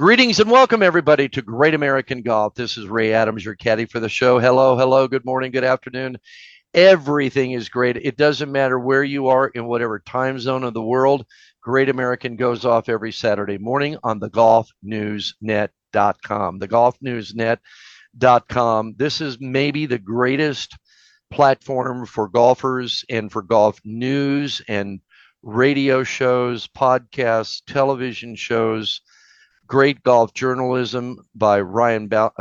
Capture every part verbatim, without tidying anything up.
Greetings and welcome, everybody, to Great American Golf. This is Ray Adams, your caddy for the show. Hello, hello, good morning, good afternoon. Everything is great. It doesn't matter where you are in whatever time zone of the world. Great American goes off every Saturday morning on the golf news net dot com. the golf news net dot com. This is maybe the greatest platform for golfers and for golf news and radio shows, podcasts, television shows, great golf journalism by Ryan Bal.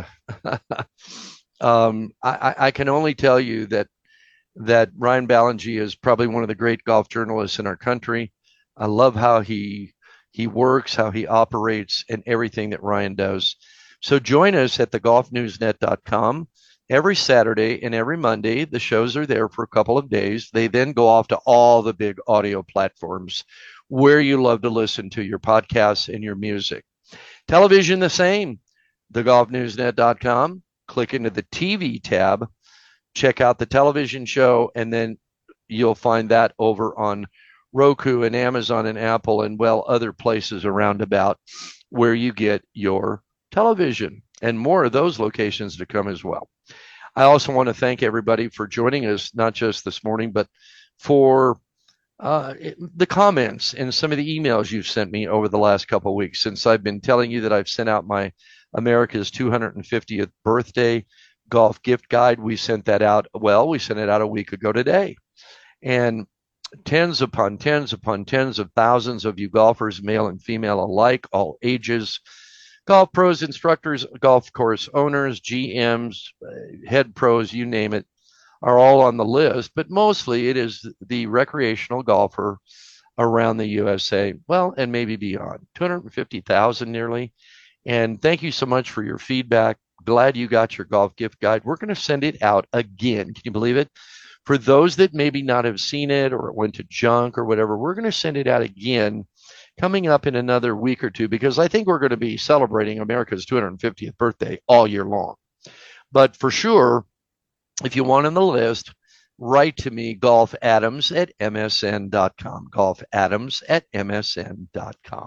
um, I, I can only tell you that that Ryan Ballingy is probably one of the great golf journalists in our country. I love how he he works, how he operates, and everything that Ryan does. So join us at the golf news net dot com every Saturday and every Monday. The shows are there for a couple of days. They then go off to all the big audio platforms where you love to listen to your podcasts and your music. Television, the same. the golf news net dot com. Click into the T V tab, check out the television show, and then you'll find that over on Roku and Amazon and Apple and, well, other places around about where you get your television, and more of those locations to come as well. I also want to thank everybody for joining us, not just this morning, but for Uh, the comments and some of the emails you've sent me over the last couple of weeks since I've been telling you that I've sent out my America's two hundred fiftieth birthday golf gift guide. We sent that out. Well, we sent it out a week ago today. And tens upon tens upon tens of thousands of you golfers, male and female alike, all ages, golf pros, instructors, golf course owners, G Ms, head pros, you name it, are all on the list, but mostly it is the recreational golfer around the U S A, well, and maybe beyond, two hundred fifty thousand nearly. And thank you so much for your feedback. Glad you got your golf gift guide. We're going to send it out again. Can you believe it? For those that maybe not have seen it or it went to junk or whatever, we're going to send it out again coming up in another week or two, because I think we're going to be celebrating America's two hundred fiftieth birthday all year long. But for sure, if you want on the list, write to me, golf adams at m s n dot com, golf adams at m s n dot com.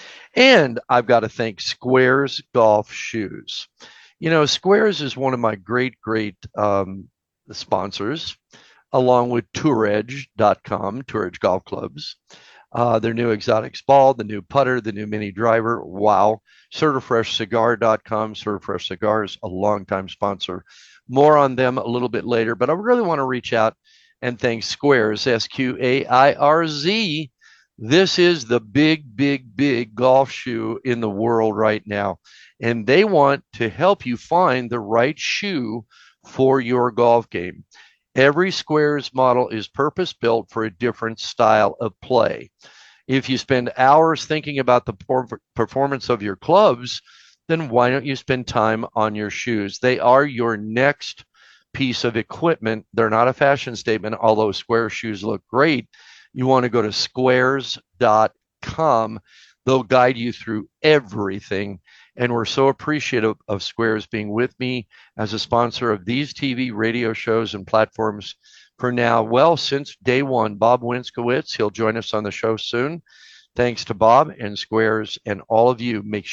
And I've got to thank Squares Golf Shoes. You know, Squares is one of my great, great um, sponsors, along with tour edge dot com, Tour Edge Golf Clubs. Uh, their new exotics ball, the new putter, the new mini driver. Wow. Certifresh Cigar dot com, Certifresh Cigars, a longtime sponsor. More on them a little bit later, but I really want to reach out and thank Squares, S Q A I R Z. This is the big, big, big golf shoe in the world right now, and they want to help you find the right shoe for your golf game. Every Squares model is purpose-built for a different style of play. If you spend hours thinking about the performance of your clubs, then why don't you spend time on your shoes? They are your next piece of equipment. They're not a fashion statement, although Square shoes look great. You want to go to squares dot com. They'll guide you through everything. And we're so appreciative of Squares being with me as a sponsor of these T V, radio shows, and platforms for now, well, since day one. Bob Winskowitz, he'll join us on the show soon. Thanks to Bob and Squares and all of you. Make